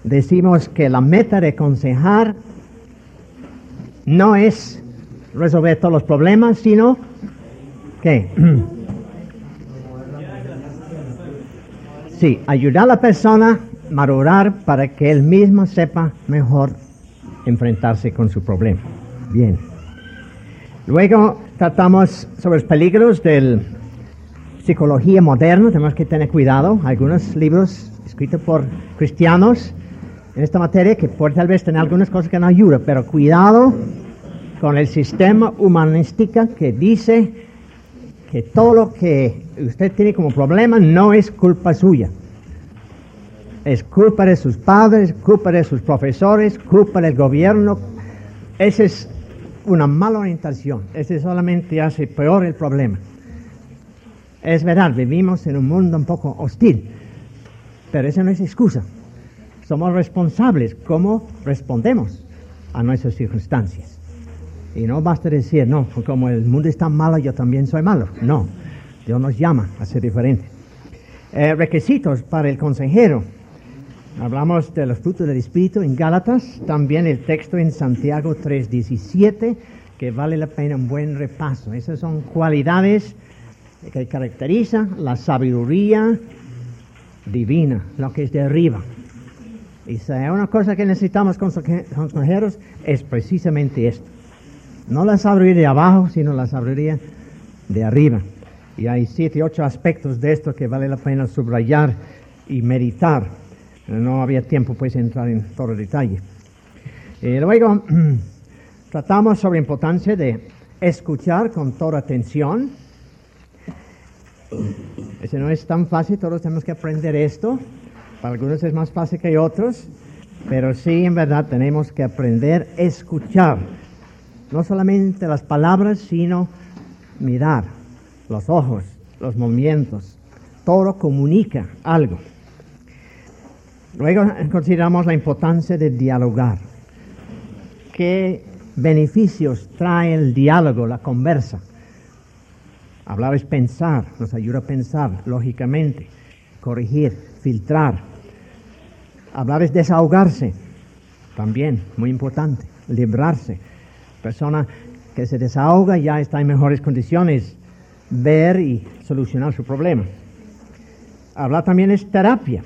decimos que la meta de aconsejar no es resolver todos los problemas, sino ¿qué? Sí, ayudar a la persona a madurar para que él mismo sepa mejor enfrentarse con su problema. Bien. Luego tratamos sobre los peligros de la psicología moderna. Tenemos que tener cuidado. Algunos libros escritos por cristianos en esta materia que puede tal vez tener algunas cosas que no ayudan, pero cuidado con el sistema humanístico que dice que todo lo que usted tiene como problema no es culpa suya. Es culpa de sus padres, culpa de sus profesores, culpa del gobierno. Esa es una mala orientación. Ese solamente hace peor el problema. Es verdad, vivimos en un mundo un poco hostil, pero eso no es excusa. Somos responsables cómo respondemos a nuestras circunstancias. Y no basta decir, no, como el mundo está malo, yo también soy malo. No, Dios nos llama a ser diferentes. Requisitos para el consejero. Hablamos de los frutos del Espíritu en Gálatas, también el texto en Santiago 3:17, que vale la pena un buen repaso. Esas son cualidades que caracterizan la sabiduría divina, lo que es de arriba. Y si hay una cosa que necesitamos consejeros, es precisamente esto. No la sabiduría de abajo, sino la sabiduría de arriba. Y hay 7 u 8 aspectos de esto que vale la pena subrayar y meditar. No había tiempo pues entrar en todo el detalle. Luego tratamos sobre la importancia de escuchar con toda atención. Eso no es tan fácil, todos tenemos que aprender esto. Para algunos es más fácil que otros, pero sí, en verdad, tenemos que aprender a escuchar. No solamente las palabras, sino mirar, los ojos, los movimientos. Todo comunica algo. Luego consideramos la importancia de dialogar. ¿Qué beneficios trae el diálogo, la conversa? Hablar es pensar, nos ayuda a pensar lógicamente, corregir, filtrar. Hablar es desahogarse, también muy importante, librarse. Persona que se desahoga ya está en mejores condiciones ver y solucionar su problema. Hablar también es terapia.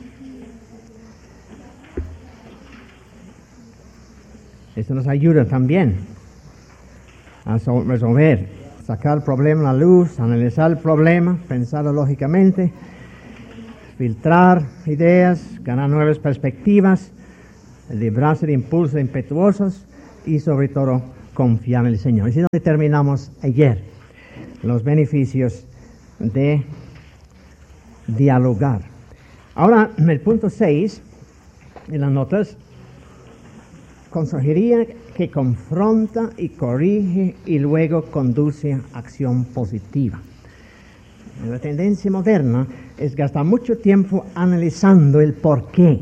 Esto nos ayuda también a resolver, sacar el problema a la luz, analizar el problema, pensarlo lógicamente, filtrar ideas, ganar nuevas perspectivas, librarse de impulsos impetuosos y sobre todo confiar en el Señor. Así es donde terminamos ayer, los beneficios de dialogar. Ahora, en el punto 6, en las notas, consejería que confronta y corrige y luego conduce a acción positiva. La tendencia moderna es gastar mucho tiempo analizando el porqué.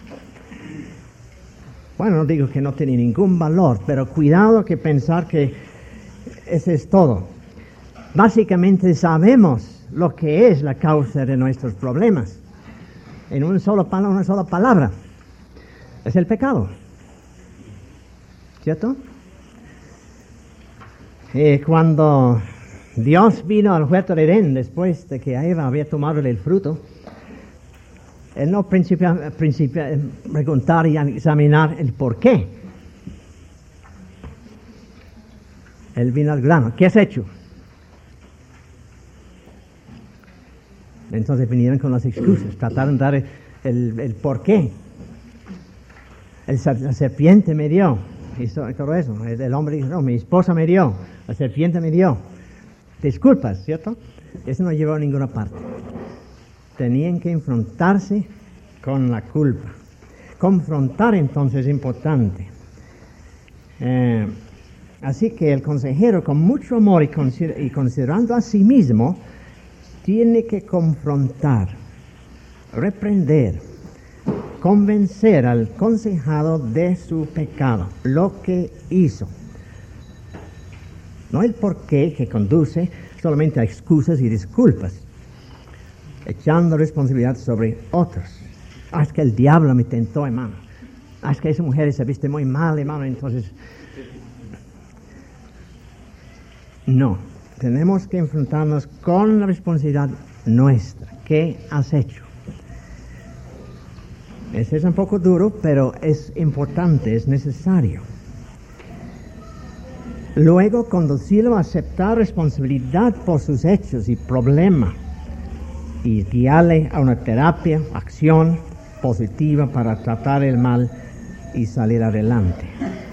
Bueno, no digo que no tiene ningún valor, pero cuidado que pensar que eso es todo. Básicamente sabemos lo que es la causa de nuestros problemas. En una sola palabra. Es el pecado. ¿Cierto? Cuando Dios vino al huerto de Edén después de que Eva había tomado el fruto, Él no principia preguntar y examinar el por qué. Él vino al grano. ¿Qué has hecho? Entonces vinieron con las excusas, trataron de dar el por qué. La serpiente me dio. Y todo eso. El hombre dijo, no, mi esposa me dio, la serpiente me dio. Disculpas, ¿cierto? Eso no llevó a ninguna parte. Tenían que enfrentarse con la culpa. Confrontar entonces es importante. Así que el consejero, con mucho amor y considerando a sí mismo, tiene que confrontar, reprender, convencer al consejado de su pecado, lo que hizo. No el porqué que conduce solamente a excusas y disculpas, echando responsabilidad sobre otros. Es que el diablo me tentó, hermano. Es que esa mujer se viste muy mal, hermano, entonces... No, tenemos que enfrentarnos con la responsabilidad nuestra. ¿Qué has hecho? Ese es un poco duro, pero es importante, es necesario. Luego, conducirlo a aceptar responsabilidad por sus hechos y problemas y guiarle a una terapia, acción positiva para tratar el mal y salir adelante.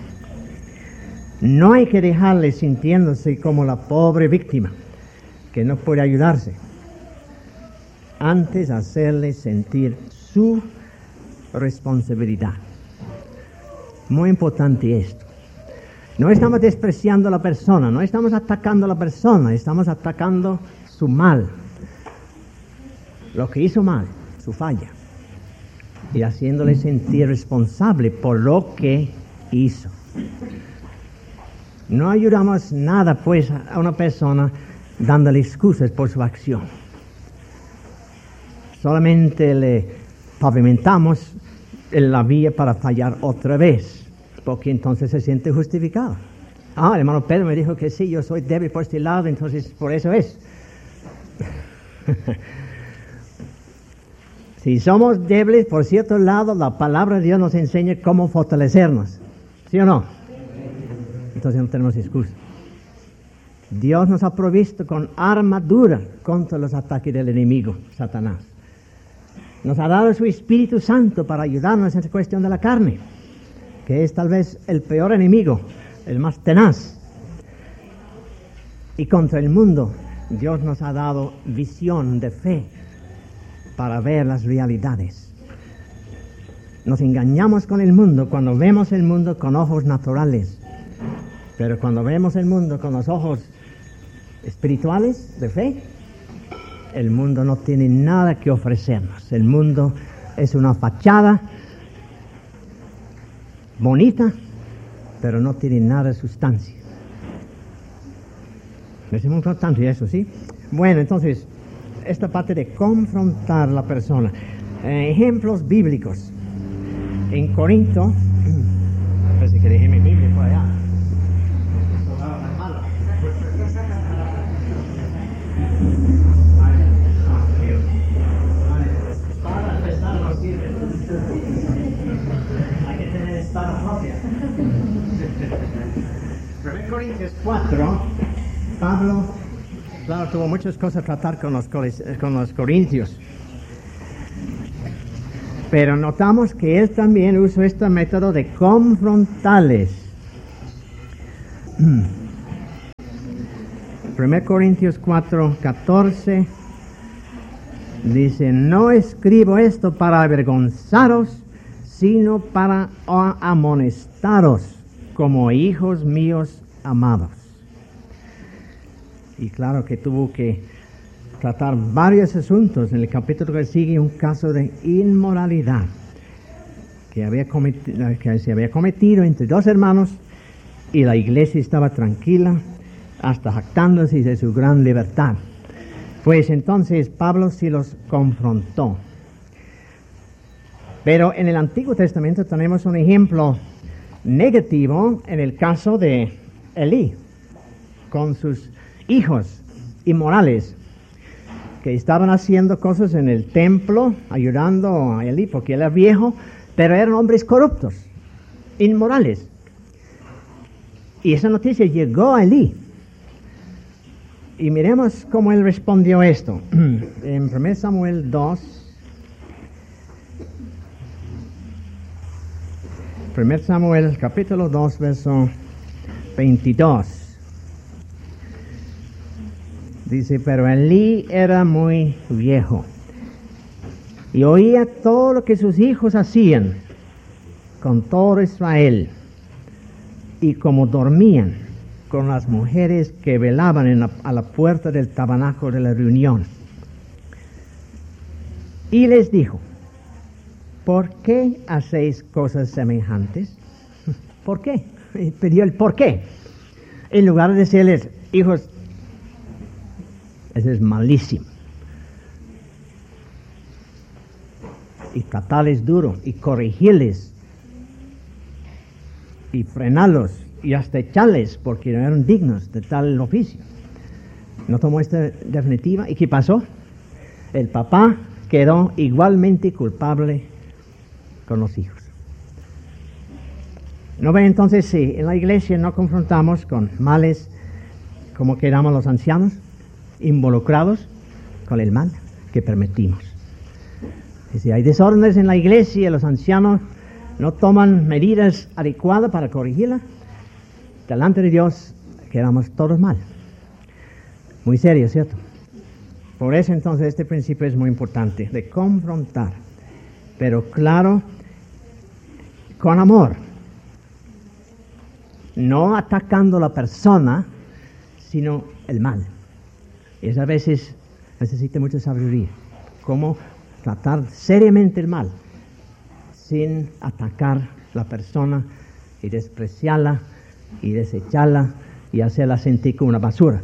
No hay que dejarle sintiéndose como la pobre víctima que no puede ayudarse. Antes hacerle sentir su responsabilidad. Muy importante esto. No estamos despreciando a la persona, no estamos atacando a la persona, estamos atacando su mal. Lo que hizo mal, su falla. Y haciéndole sentir responsable por lo que hizo. No ayudamos nada, pues, a una persona dándole excusas por su acción. Solamente le pavimentamos la vía para fallar otra vez, porque entonces se siente justificado. El hermano Pedro me dijo que sí, yo soy débil por este lado, entonces por eso es. Si somos débiles por cierto lado, la palabra de Dios nos enseña cómo fortalecernos. ¿Sí o no? Entonces no tenemos excusa. Dios nos ha provisto con armadura contra los ataques del enemigo, Satanás. Nos ha dado su Espíritu Santo para ayudarnos en esta cuestión de la carne, que es tal vez el peor enemigo, el más tenaz. Y contra el mundo, Dios nos ha dado visión de fe para ver las realidades. Nos engañamos con el mundo cuando vemos el mundo con ojos naturales. Pero cuando vemos el mundo con los ojos espirituales, de fe, el mundo no tiene nada que ofrecernos. El mundo es una fachada bonita, pero no tiene nada de sustancia. Es muy importante eso, ¿sí? Bueno, entonces, esta parte de confrontar a la persona. Ejemplos bíblicos. En Corinto, parece que dejé mi Biblia por allá. Hay que tener espada propia. 1 Corintios 4, Pablo, claro, tuvo muchas cosas a tratar con los corintios. Pero notamos que él también usó este método de confrontarles. 1 Corintios 4, 14 dice: no escribo esto para avergonzaros, sino para amonestaros como hijos míos amados. Y claro que tuvo que tratar varios asuntos. En el capítulo que sigue, un caso de inmoralidad que se había cometido entre dos hermanos, y la iglesia estaba tranquila, hasta jactándose de su gran libertad. Pues entonces Pablo sí los confrontó. Pero en el Antiguo Testamento tenemos un ejemplo negativo en el caso de Elí, con sus hijos inmorales, que estaban haciendo cosas en el templo, ayudando a Elí, porque él era viejo, pero eran hombres corruptos, inmorales. Y esa noticia llegó a Elí. Y miremos cómo él respondió esto. En 1 Samuel 2, 1 Samuel capítulo 2, verso 22. Dice: pero Elí era muy viejo y oía todo lo que sus hijos hacían con todo Israel, y como dormían con las mujeres que velaban a la puerta del tabernáculo de la reunión. Y les dijo: ¿por qué hacéis cosas semejantes? ¿Por qué? Pidió el por qué. En lugar de decirles: hijos, eso es malísimo, y tratarles duro y corregirles y frenarlos y hasta echarles porque no eran dignos de tal oficio. No tomó esta definitiva. ¿Y qué pasó? El papá quedó igualmente culpable con los hijos. ¿No ven entonces si en la iglesia no confrontamos con males como quedamos los ancianos involucrados con el mal que permitimos? Y si hay desórdenes en la iglesia y los ancianos no toman medidas adecuadas para corregirla, delante de Dios quedamos todos mal. Muy serio, ¿cierto? Por eso entonces este principio es muy importante, de confrontar, pero claro, con amor, no atacando a la persona, sino el mal. Y eso a veces necesita mucha sabiduría, cómo tratar seriamente el mal, sin atacar la persona y despreciarla y desecharla y hacerla sentir como una basura.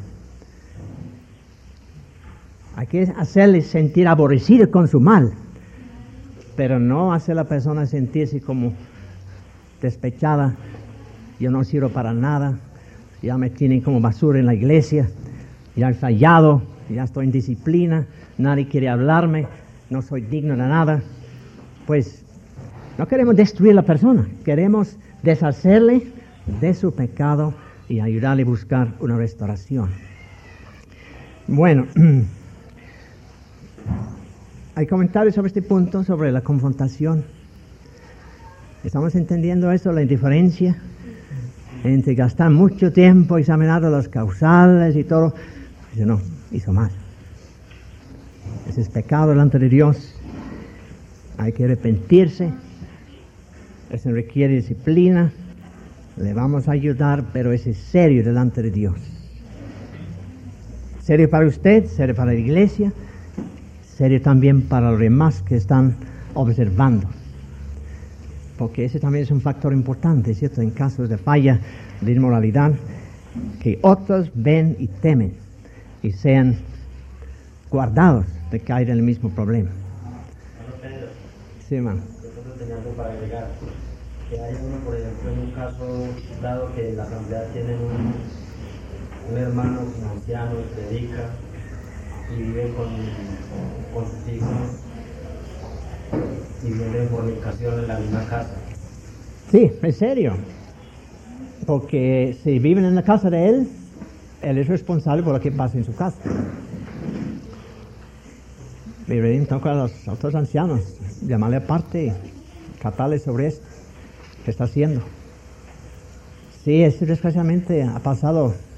Hay que hacerle sentir aborrecido con su mal, pero no hacer a la persona sentirse como despechada. Yo no sirvo para nada, ya me tienen como basura en la iglesia, ya he fallado, ya estoy en disciplina, nadie quiere hablarme, no soy digno de nada. Pues no queremos destruir a la persona, queremos deshacerle de su pecado y ayudarle a buscar una restauración. Bueno, hay comentarios sobre este punto, sobre la confrontación. ¿Estamos entendiendo eso, la indiferencia entre gastar mucho tiempo examinando los causales y todo? Pues no, hizo mal. Ese es pecado delante de Dios. Hay que arrepentirse. Eso requiere disciplina. Le vamos a ayudar, pero ese es serio delante de Dios. Serio para usted, serio para la iglesia, serio también para los demás que están observando. Porque ese también es un factor importante, ¿cierto? En casos de falla, de inmoralidad, que otros ven y temen y sean guardados de caer en el mismo problema. Sí, hermano. Yo tenía algo para agregar. Que hay uno, por ejemplo, en un caso dado que la asamblea tiene un hermano anciano que predica y vive con sus hijos y vive en fornicación en la misma casa. Sí, es serio. Porque si viven en la casa de él es responsable por lo que pasa en su casa. Mi reino toca a los otros ancianos, llamarle aparte y tratarle sobre esto que está haciendo. Sí, desgraciadamente ha pasado